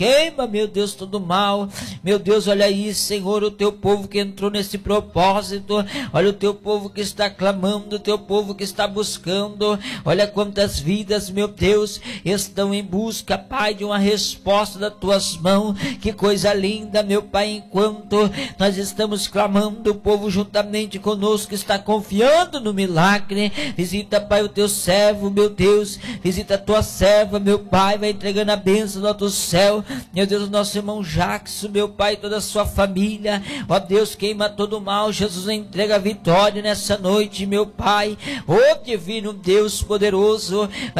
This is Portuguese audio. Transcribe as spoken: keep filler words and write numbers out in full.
Queima, meu Deus, todo mal. Meu Deus, olha aí, Senhor, o teu povo que entrou nesse propósito. Olha o teu povo que está clamando, o teu povo que está buscando. Olha quantas vidas, meu Deus, estão em busca, Pai, de uma resposta das tuas mãos. Que coisa linda, meu Pai, enquanto nós estamos clamando, o povo juntamente conosco está confiando no milagre. Visita, Pai, o teu servo, meu Deus. Visita a tua serva, meu Pai, vai entregando a bênção do alto céu. Meu Deus, o nosso irmão Jackson, meu Pai, toda a sua família, ó Deus, queima todo o mal. Jesus, entrega a vitória nessa noite, meu Pai, ó divino Deus poderoso.